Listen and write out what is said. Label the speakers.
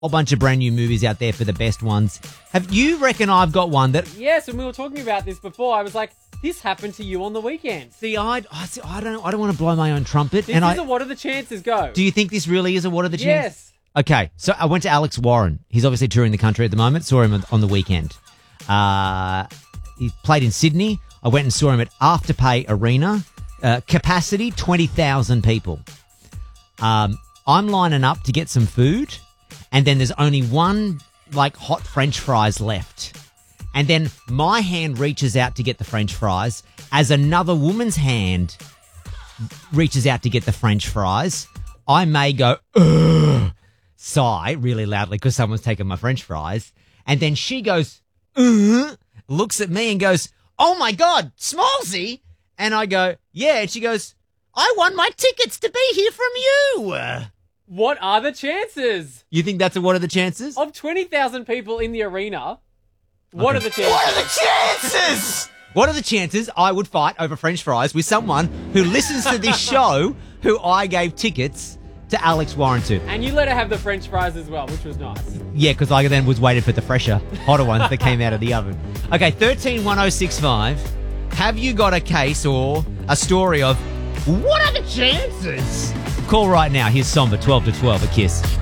Speaker 1: whole bunch of brand new movies out there for the best ones. Have you reckon I've got one that...
Speaker 2: Yes, and we were talking about this before. I was like, this happened to you on the weekend.
Speaker 1: See, I don't want to blow my own trumpet.
Speaker 2: This is a what are the chances go.
Speaker 1: Do you think this really is a what are the chances?
Speaker 2: Yes.
Speaker 1: Okay, so I went to Alex Warren. He's obviously touring the country at the moment. Saw him on the weekend. He played in Sydney. I went and saw him at Afterpay Arena. Capacity, 20,000 people. I'm lining up to get some food, and then there's only one, hot French fries left. And then my hand reaches out to get the French fries as another woman's hand reaches out to get the French fries. I may go, ugh, sigh really loudly because someone's taken my French fries. And then she goes, looks at me and goes, oh my God, Smallsy. And I go, yeah. And she goes, I won my tickets to be here from you.
Speaker 2: What are the chances?
Speaker 1: You think that's what are the chances?
Speaker 2: Of 20,000 people in the arena, what are the chances?
Speaker 1: What are the chances? What are the chances I would fight over French fries with someone who listens to this show who I gave tickets to Alex Warren to?
Speaker 2: And you let her have the French fries as well, which was nice.
Speaker 1: Yeah, because I then was waiting for the fresher, hotter ones that came out of the oven. Okay, 131065. Have you got a case or a story of what are the chances? Call right now. Here's Somber, 12 to 12, a Kiss.